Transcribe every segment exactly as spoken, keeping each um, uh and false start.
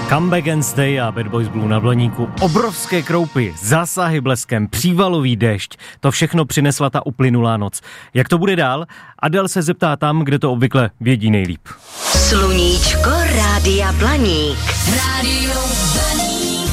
Comeback and Stay a Bad Boys Blue na Blaníku. Obrovské kroupy, zásahy bleskem, přívalový déšť. To všechno přinesla ta uplynulá noc. Jak to bude dál? Adel se zeptá tam, kde to obvykle vědí nejlíp. Sluníčko Rádia Blaník. Rádio Blaník.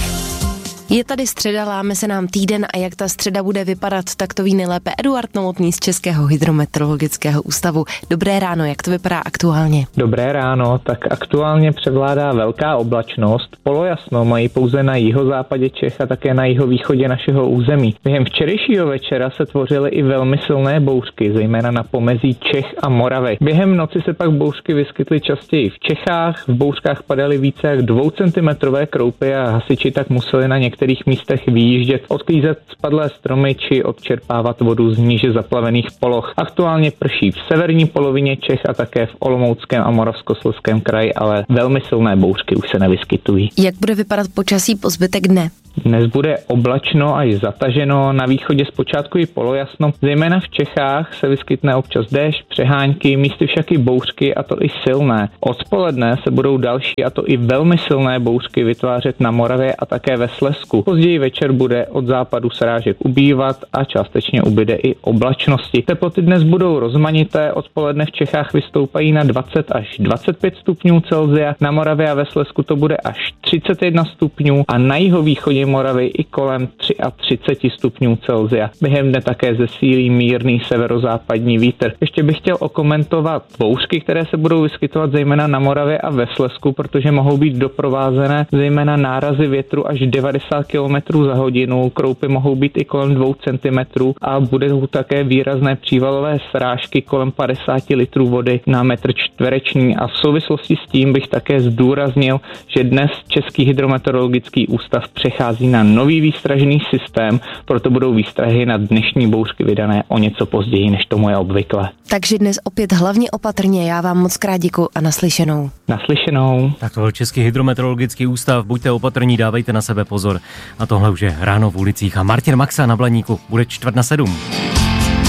Je tady středa, láme se nám týden a jak ta středa bude vypadat, tak to ví nejlépe Eduard Novotný z Českého hydrometeorologického ústavu. Dobré ráno, jak to vypadá aktuálně? Dobré ráno, tak aktuálně převládá velká oblačnost. Polojasno mají pouze na jihozápadě Čech a také na jihovýchodě našeho území. Během včerejšího večera se tvořily i velmi silné bouřky, zejména na pomezí Čech a Moravy. Během noci se pak bouřky vyskytly častěji v Čechách, v bouřkách padaly více jak dvoucentimetrové kroupy a hasiči tak museli na některých místech vyjíždět, odklízet spadlé stromy či odčerpávat vodu z níže zaplavených poloh. Aktuálně prší v severní polovině Čech a také v Olomouckém a Moravskoslezském kraji, ale velmi silné bouřky už se nevyskytují. Jak bude vypadat počasí po zbytek dne? Dnes bude oblačno až zataženo, na východě zpočátku i polojasno. Zejména v Čechách se vyskytne občas déšť, přehánky, místy však i bouřky, a to i silné. Odpoledne se budou další, a to i velmi silné bouřky vytvářet na Moravě a také ve Slezsku. Později večer bude od západu srážek ubývat a částečně ubyde i oblačnosti. Teploty dnes budou rozmanité, odpoledne v Čechách vystoupají na dvacet až dvacet pět stupňů Celsia, na Moravě a ve Slezsku to bude až třicet jedna stupňů a na jihovýchodě Moravy i kolem třicet tři stupňů Celsia. Během dne také zesílí mírný severozápadní vítr. Ještě bych chtěl okomentovat bouřky, které se budou vyskytovat zejména na Moravě a ve Slezsku, protože mohou být doprovázené zejména nárazy větru až devadesát kilometrů za hodinu. Kroupy mohou být i kolem dvou centimetrů a budou také výrazné přívalové srážky kolem padesát litrů vody na metr čtvereční. A v souvislosti s tím bych také zdůraznil, že dnes Český hydrometeorologický ústav přechází na nový výstražný systém, proto budou výstrahy na dnešní bouřky vydané o něco později, než tomu je obvykle. Takže dnes opět hlavně opatrně, já vám moc krát děkuju a naslyšenou. Naslyšenou. Tak tohle Český hydrometeorologický ústav, buďte opatrní, dávejte na sebe pozor. A tohle už je ráno v ulicích a Martin Maxa na Blaníku bude čtvrt na sedm.